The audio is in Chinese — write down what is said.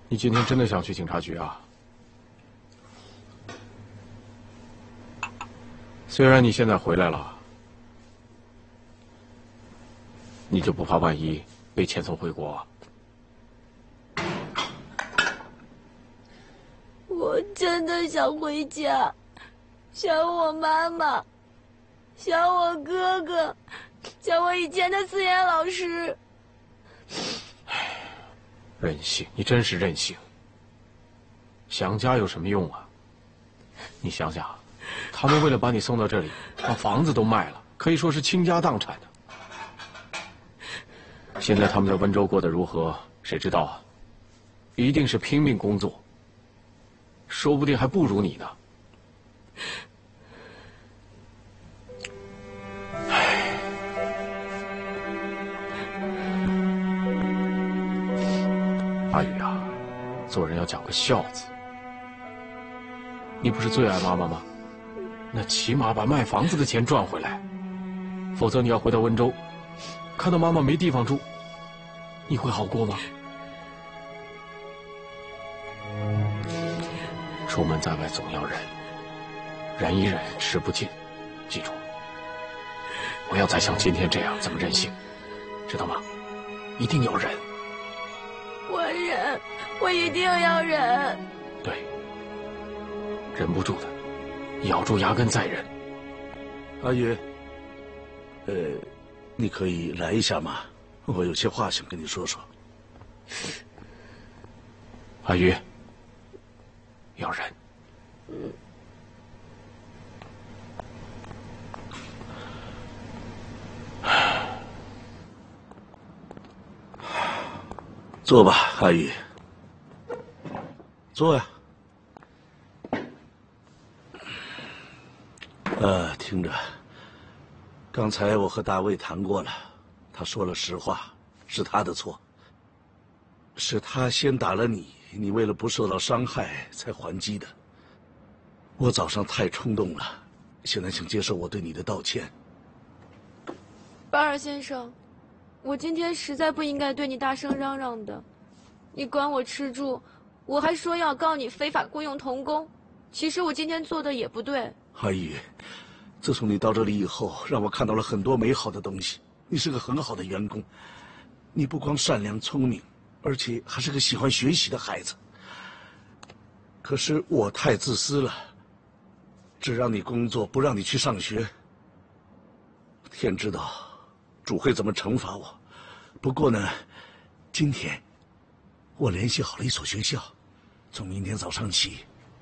你今天真的想去警察局啊？虽然你现在回来了，你就不怕万一被遣送回国？ 我真的想回家，想我妈妈，想我哥哥，想我以前的4眼老师。 任性，你真是任性。想家有什么用啊？你想想，他们为了把你送到这里，把房子都卖了，可以说是倾家荡产的。现在他们在温州过得如何，谁知道啊？一定是拼命工作，说不定还不如你呢。阿宇啊，做人要讲个孝字。你不是最爱妈妈吗？那起码把卖房子的钱赚回来，否则你要回到温州，看到妈妈没地方住，你会好过吗？出门在外总要忍，忍一忍，吃不尽。记住，不要再像今天这样这么任性，知道吗？一定要忍。 我忍，我一定要忍。 对，忍不住的，咬住牙根再忍。 阿宇，你可以来一下吗？我有些话想跟你说说。 阿宇，要忍。 坐吧，阿宇。坐呀。听着，刚才我和大卫谈过了，他说了实话，是他的错，是他先打了你，你为了不受到伤害才还击的。我早上太冲动了，现在请接受我对你的道歉。 巴尔先生，我今天实在不应该对你大声嚷嚷的，你管我吃住，我还说要告你非法雇佣童工，其实我今天做的也不对。 阿宇，自从你到这里以后，让我看到了很多美好的东西。你是个很好的员工，你不光善良聪明，而且还是个喜欢学习的孩子。可是我太自私了，只让你工作，不让你去上学。天知道主会怎么惩罚我。不过呢，今天我联系好了一所学校，从明天早上起，